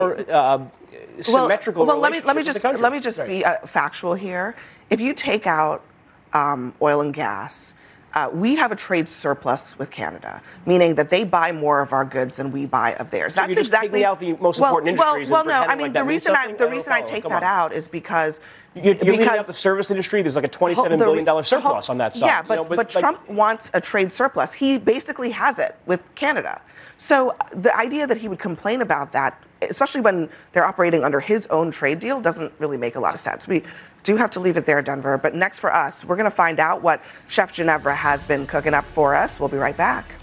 symmetrical let me relationship just be factual here. If you take out oil and gas, we have a trade surplus with Canada, meaning that they buy more of our goods than we buy of theirs. So That's you're just exactly taking out the most important industries. Well, no. I mean, like the reason I take that out is because you're leaving out the service industry. There's like a $27 billion surplus on that side. Yeah, but Trump wants a trade surplus. He basically has it with Canada. So the idea that he would complain about that, especially when they're operating under his own trade deal, doesn't really make a lot of sense. We do have to leave it there, Denver. But next for us, we're going to find out what Chef Ginevra has been cooking up for us. We'll be right back.